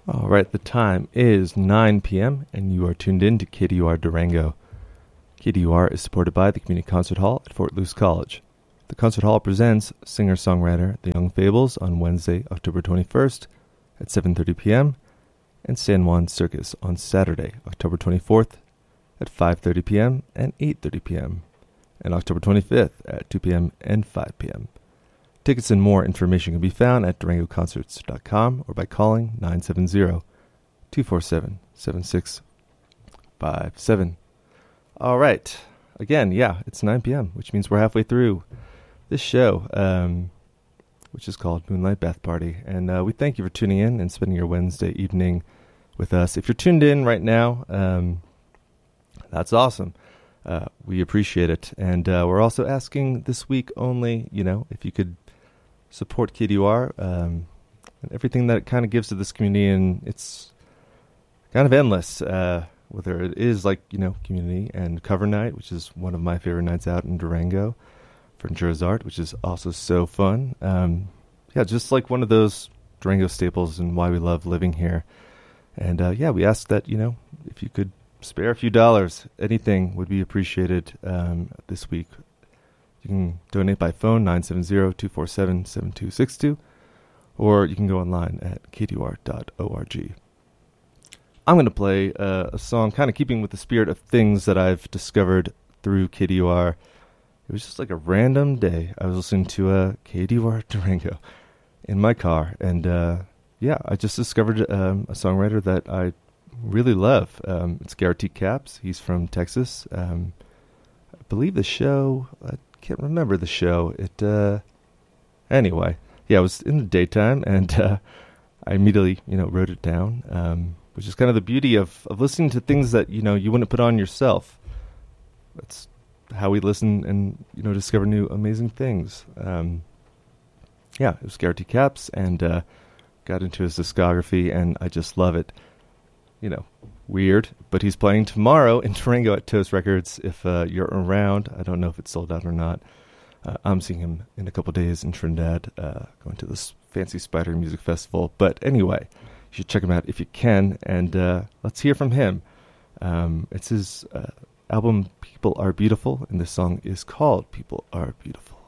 All right, the time is 9 p.m., and you are tuned in to KDUR Durango. KDUR is supported by the Community Concert Hall at Fort Lewis College. The Concert Hall presents singer-songwriter The Young Fables on Wednesday, October 21st at 7:30 p.m., and San Juan Circus on Saturday, October 24th at 5:30 p.m. and 8:30 p.m., and October 25th at 2 p.m. and 5 p.m. Tickets and more information can be found at durangoconcerts.com or by calling 970-247-7657. All right. Again, it's 9 p.m., which means we're halfway through this show, which is called Moonlight Bath Party. And we thank you for tuning in and spending your Wednesday evening with us. If you're tuned in right now, that's awesome. We appreciate it. And we're also asking this week only, if you could support KDUR and everything that it kind of gives to this community, and it's kind of endless, whether it is like, community and cover night, which is one of my favorite nights out in Durango, Ventura's Art, which is also so fun. Just like one of those Durango staples and why we love living here. And we ask that, if you could spare a few dollars, anything would be appreciated this week. You can donate by phone, 970-247-7262, or you can go online at kdur.org. I'm going to play a song kind of keeping with the spirit of things that I've discovered through KDUR. It was just like a random day. I was listening to KDUR Durango in my car, and I just discovered a songwriter that I really love. It's Garrett T. Capps. He's from Texas. I believe the show... can't remember the show. Anyway, it was in the daytime, and I immediately, wrote it down, which is kind of the beauty of listening to things that, you wouldn't put on yourself. That's how we listen and, discover new amazing things. It was Garrett T. Capps, and got into his discography, and I just love it. Weird, but he's playing tomorrow in Durango at Toast Records. If you're around, I don't know if it's sold out or not. I'm seeing him in a couple days in Trinidad, going to this fancy Spider Music Festival. But anyway, you should check him out if you can, and let's hear from him. It's his album, People Are Beautiful, and this song is called People Are Beautiful.